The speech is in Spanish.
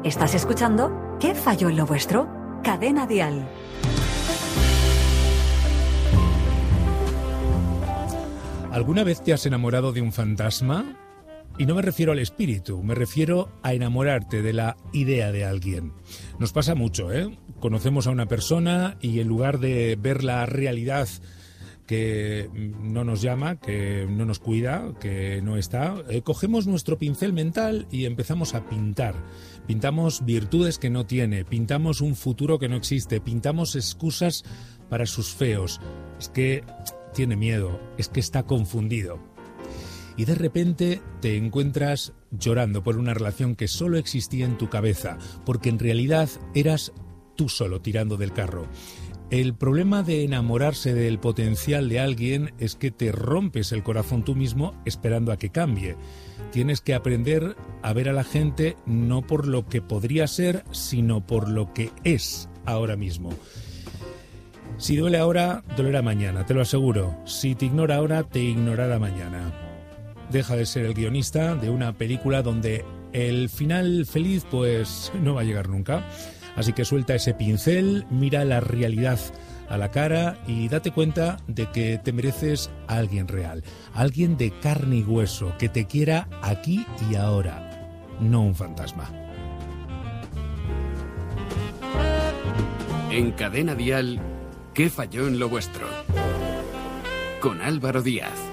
Estás escuchando ¿Qué falló en lo vuestro? Cadena Dial. ¿Alguna vez te has enamorado de un fantasma? Y no me refiero al espíritu, me refiero a enamorarte de la idea de alguien. Nos pasa mucho, ¿eh? Conocemos a una persona y en lugar de ver la realidad que no nos llama, que no nos cuida, que no está, cogemos nuestro pincel mental y empezamos a pintar. Pintamos virtudes que no tiene, pintamos un futuro que no existe, pintamos excusas para sus feos. Es que tiene miedo, es que está confundido. Y de repente te encuentras llorando por una relación que solo existía en tu cabeza, porque en realidad eras tú solo tirando del carro. El problema de enamorarse del potencial de alguien es que te rompes el corazón tú mismo esperando a que cambie. Tienes que aprender a ver a la gente no por lo que podría ser, sino por lo que es ahora mismo. Si duele ahora, dolerá mañana, te lo aseguro. Si te ignora ahora, te ignorará mañana. Deja de ser el guionista de una película donde el final feliz pues no va a llegar nunca. Así que suelta ese pincel, mira la realidad a la cara y date cuenta de que te mereces a alguien real, alguien de carne y hueso, que te quiera aquí y ahora, no un fantasma. En Cadena Dial, ¿qué falló en lo vuestro? Con Álvaro Díaz.